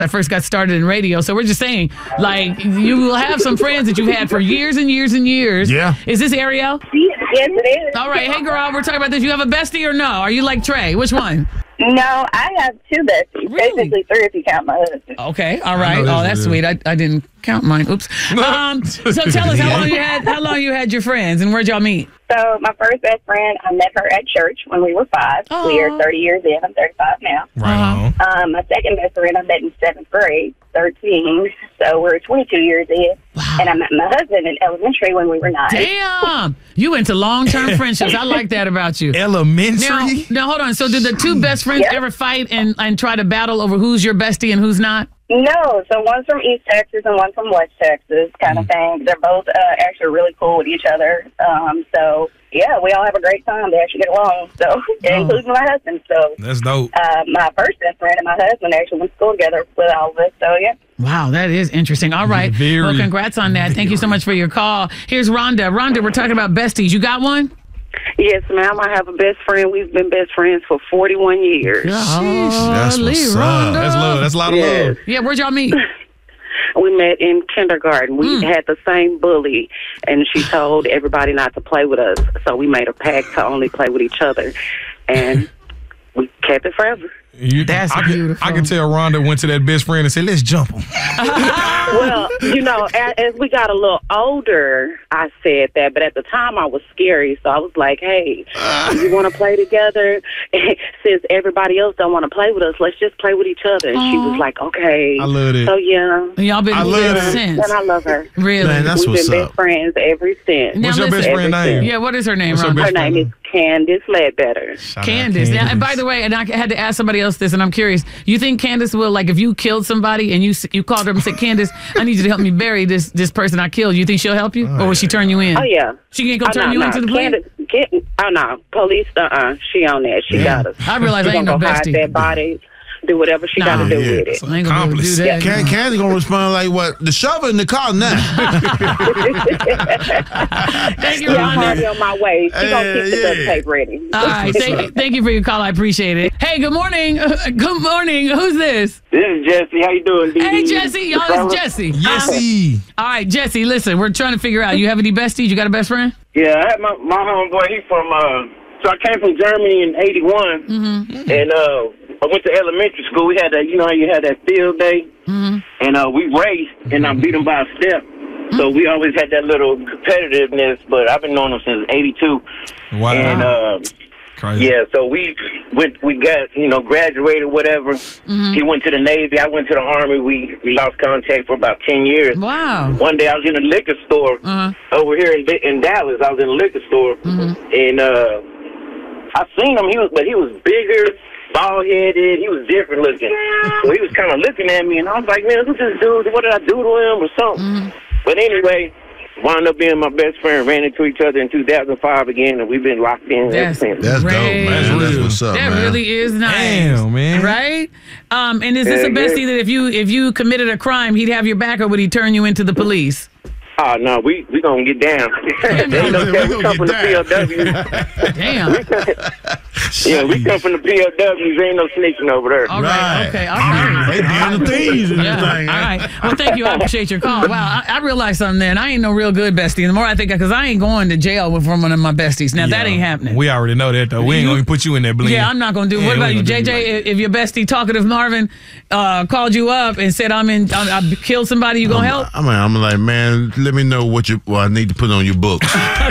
I first got started in radio. So we're just saying, like, you will have some friends that you've had for years and years and years. Yeah. Is this Ariel? Yes, it is. All right. Hey, girl, we're talking about this. You have a bestie or no? Are you like Trey? Which one? No, I have two besties. Really? Basically three if you count my husband. Okay. All right. I know Oh, this that's is sweet. I didn't count mine. Oops. So tell us how long you had your friends and where'd y'all meet? So my first best friend, I met her at church when we were 5. Aw. We are 30 years in. I'm 35 now. Right on. My second best friend I met in 7th grade, 13. So we're 22 years in. Wow. And I met my husband in elementary when we were 9. Damn. You into long-term friendships. I like that about you. Elementary? Now, hold on. So did the two best friends Yep. ever fight and try to battle over who's your bestie and who's not? No, so one's from East Texas and one from West Texas kind of thing. They're both actually really cool with each other. So, yeah, we all have a great time. They actually get along, so including my husband. So That's dope. my first best friend and my husband actually went to school together with all of us. So, yeah. Wow, that is interesting. All right. Very. Well, congrats on that. Thank you so much for your call. Here's Rhonda. Rhonda, we're talking about besties. You got one? Yes, ma'am. I have a best friend. We've been best friends for 41 years. That's Golly, what's up. Rhonda. That's love. That's a lot of love. Yeah, where'd y'all meet? We met in kindergarten. We had the same bully, and she told everybody not to play with us. So we made a pact to only play with each other, and we kept it forever. That's beautiful. I can tell Rhonda went to that best friend and said, let's jump him. Well, as we got a little older, I said that, but at the time I was scary, so I was like, hey, you want to play together? Since everybody else don't want to play with us, let's just play with each other. And she was like, okay. I love it. So, yeah. And y'all been I love good it. since. And I love her. Really? Man, that's We've what's been up. best friends ever since. Now What's your best listen- friend name? Yeah, what is her name, What's your Rhonda? best Her name is Candace Ledbetter. Shout out Candace. Now, and by the way, and I had to ask somebody else this, and I'm curious. You think Candace will, like, if you killed somebody and you called her and said, Candace, I need you to help me bury this person I killed, you think she'll help you? Or will she turn you in? Oh, yeah. She ain't gonna turn you into the police? Police, she on that. She got us. I realize She I ain't no gonna go hide bestie. that body, do whatever she got to do with it. I ain't gonna be able to do that. Candy gonna respond like what? The shovel in the car now. Thank you, Yeah, I'm already Rhonda. on my way. She gonna keep the duct tape ready. All right, thank you for your call. I appreciate it. Hey, good morning. Good morning. Who's this? This is Jesse. How you doing, DD? Hey, Jesse. Y'all, it's Jesse. Yesy. All right, Jesse, listen, we're trying to figure out, you have any besties? You got a best friend? Yeah, I had my homeboy. He from so I came from Germany in '81, and I went to elementary school. We had that, you know how you had that field day, and we raced, and I beat him by a step. So we always had that little competitiveness. But I've been knowing him since '82. Wow. And Crazy. yeah, so we got, graduated, whatever. He went to the Navy. I went to the Army. We lost contact for about 10 years. Wow. One day I was in a liquor store over here in Dallas. I was in a liquor store, and I seen him. He was bigger, bald-headed. He was different looking. So he was kind of looking at me, and I was like, man, who's this dude? What did I do to him or something? But anyway, wound up being my best friend. Ran into each other in 2005 again, and we've been locked in ever since. That's dope, Great. man. That's what's up, That man. really is nice. Damn, man. Right? And is this a bestie that if you committed a crime, he'd have your back, or would he turn you into the police? Oh, no, we gonna get down. Ain't no tell, we come from the POWs. Damn. Yeah, we come from the POWs. Ain't no snitching over there. All right. Okay. All right. They being the thieves in Yeah. this thing. All right. Well, thank you. I appreciate your call. Wow. I realized something then. I ain't no real good bestie. The more I think, because I ain't going to jail with one of my besties. Now, that ain't happening. We already know that, though. We ain't going to put you in that blend. Yeah, I'm not going to do it. What about you, JJ? If your bestie, talkative Marvin, called you up and said, I killed somebody, you going to help? I'm like, man, let me know what I need to put on your books.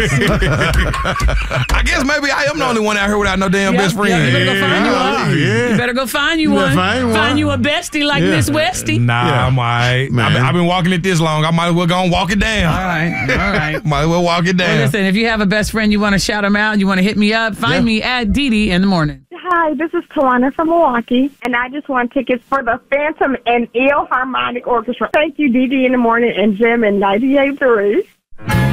I guess maybe I am the only one out here without no damn best friend. Yeah, you better go find you one. Yeah. You better go find you You one. better find one. Find you a bestie like Yeah. Miss Westy. Nah, Yeah. I'm all right. Man. I've been walking it this long. I might as well go and walk it down. All right. All right. Might as well walk it down. Well, listen, if you have a best friend, you want to shout him out, you want to hit me up, find me at Dee in the morning. Hi, this is Tawana from Milwaukee, and I just want tickets for the Phantom and Philharmonic Orchestra. Thank you, Dee in the morning, and Jim in 98.3.